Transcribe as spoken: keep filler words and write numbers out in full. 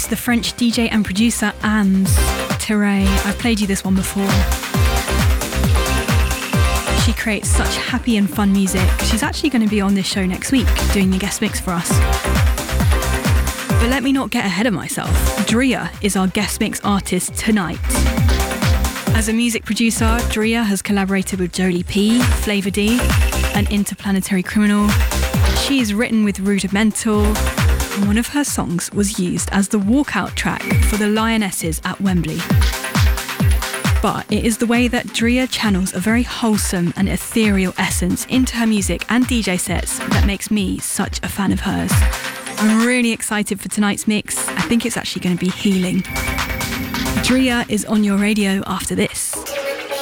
the French D J and producer Ams Terray. I've played you this one before. She creates such happy and fun music. She's actually going to be on this show next week doing the guest mix for us. But let me not get ahead of myself. Drea is our guest mix artist tonight. As a music producer, Drea has collaborated with Jolie P, Flavor D, and Interplanetary Criminal. She is written with Rudimental, and one of her songs was used as the walkout track for the Lionesses at Wembley. But it is the way that Drea channels a very wholesome and ethereal essence into her music and D J sets that makes me such a fan of hers. I'm really excited for tonight's mix. I think it's actually going to be healing. Drea is on your radio after this.